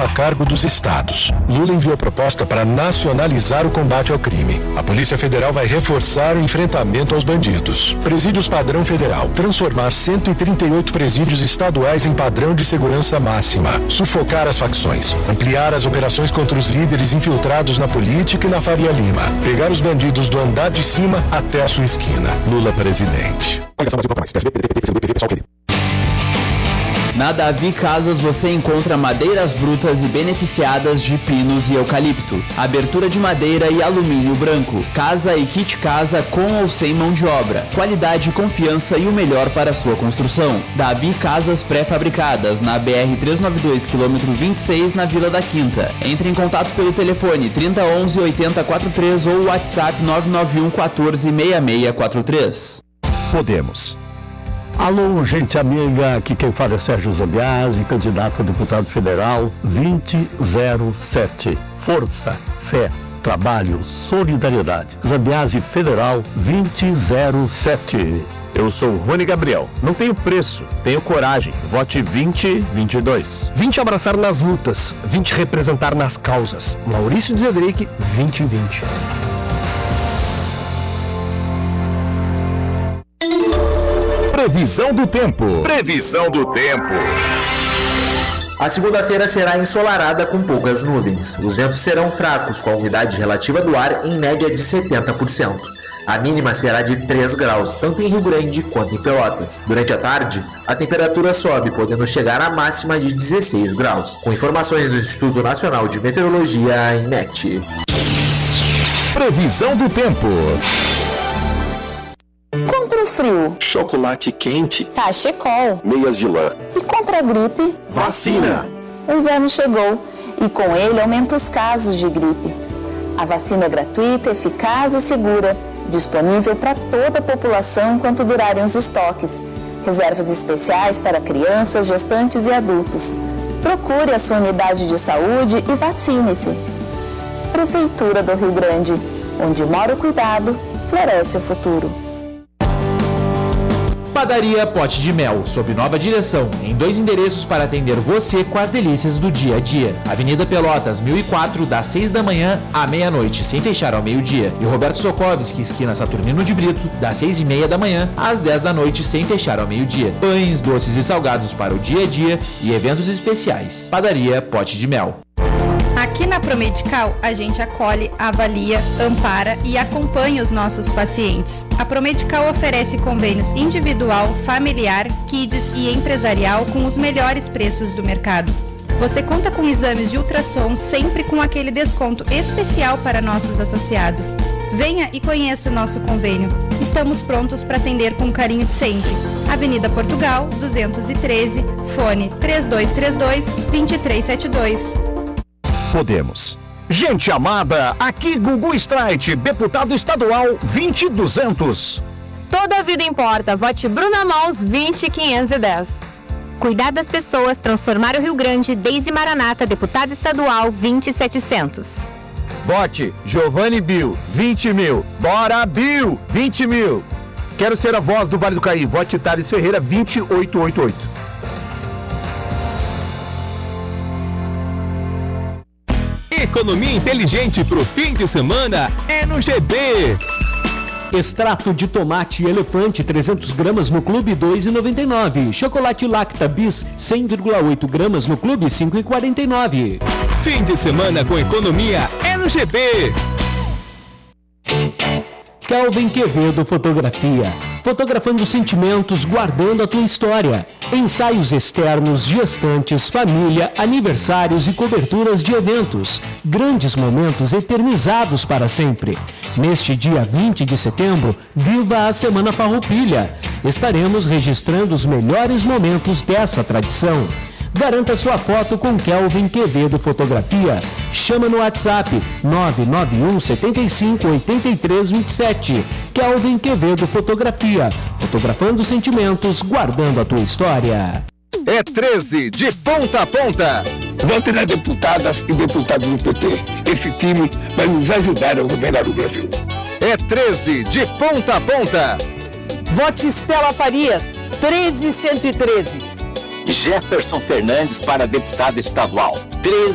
a cargo dos estados. Lula enviou proposta para nacionalizar o combate ao crime. A Polícia Federal vai reforçar o enfrentamento aos bandidos. Presídios padrão federal. Transformar 138 presídios estaduais em padrão de segurança máxima. Sufocar as facções. Ampliar as operações contra os líderes infiltrados na política e na Faria Lima. Pegar os bandidos do andar de cima até a sua esquina. Lula presidente. Na Davi Casas você encontra madeiras brutas e beneficiadas de pinos e eucalipto, abertura de madeira e alumínio branco, casa e kit casa com ou sem mão de obra, qualidade, confiança e o melhor para a sua construção. Davi Casas pré-fabricadas na BR 392 km 26 na Vila da Quinta. Entre em contato pelo telefone 3011 8043 ou WhatsApp 991 14 6643. Podemos. Alô, gente amiga, aqui quem fala é Sérgio Zambiasi, candidato a deputado federal 2007. Força, fé, trabalho, solidariedade. Zambiasi Federal 2007. Eu sou Rony Gabriel. Não tenho preço, tenho coragem. Vote 2022. 20 abraçar nas lutas, 20 representar nas causas. Maurício Zedrick 2020. Previsão do tempo. Previsão do tempo. A segunda-feira será ensolarada com poucas nuvens. Os ventos serão fracos, com a umidade relativa do ar em média de 70%. A mínima será de 3 graus, tanto em Rio Grande quanto em Pelotas. Durante a tarde, a temperatura sobe, podendo chegar à máxima de 16 graus. Com informações do Instituto Nacional de Meteorologia, INMET. Previsão do tempo. Contra o frio, chocolate quente, cachecol, meias de lã. E contra a gripe, vacina. O inverno chegou e com ele aumenta os casos de gripe. A vacina é gratuita, eficaz e segura, disponível para toda a população enquanto durarem os estoques. Reservas especiais para crianças, gestantes e adultos. Procure a sua unidade de saúde e vacine-se. Prefeitura do Rio Grande, onde mora o cuidado, floresce o futuro. Padaria Pote de Mel, sob nova direção, em 2 endereços para atender você com as delícias do dia a dia. Avenida Pelotas, 1004, das 6 da manhã à meia-noite, sem fechar ao meio-dia. E Roberto Sokovski, esquina Saturnino de Brito, das 6:30 da manhã às 10 da noite, sem fechar ao meio-dia. Pães, doces e salgados para o dia a dia e eventos especiais. Padaria Pote de Mel. Aqui na Promedical, a gente acolhe, avalia, ampara e acompanha os nossos pacientes. A Promedical oferece convênios individual, familiar, kids e empresarial com os melhores preços do mercado. Você conta com exames de ultrassom sempre com aquele desconto especial para nossos associados. Venha e conheça o nosso convênio. Estamos prontos para atender com carinho de sempre. Avenida Portugal, 213, fone 3232-2372. Podemos. Gente amada, aqui Gugu Streit, deputado estadual 20200. Toda a vida importa, vote Bruna Mons 20510. Cuidar das pessoas, transformar o Rio Grande, Deise Maranata, deputada estadual 20700. Vote Giovanni Bill, 20 mil. Bora Bill, 20 mil. Quero ser a voz do Vale do Caí, vote Thales Ferreira 20888. Economia inteligente pro fim de semana é no GB. Extrato de tomate elefante 300 gramas no Clube 2,99. Chocolate Lacta Bis 100,8 gramas no Clube 5,49. Fim de semana com economia é no GB. Kelvin Quevedo Fotografia. Fotografando sentimentos, guardando a tua história. Ensaios externos, gestantes, família, aniversários e coberturas de eventos. Grandes momentos eternizados para sempre. Neste dia 20 de setembro, viva a Semana Farroupilha. Estaremos registrando os melhores momentos dessa tradição. Garanta sua foto com Kelvin Quevedo Fotografia. Chama no WhatsApp 991 75 83 27. Kelvin Quevedo Fotografia. Fotografando sentimentos, guardando a tua história. É 13 de ponta a ponta. Vote nas deputadas e deputados do PT. Esse time vai nos ajudar a governar o Brasil. É 13 de ponta a ponta. Vote Estela Farias, 13113. Jefferson Fernandes para deputado estadual,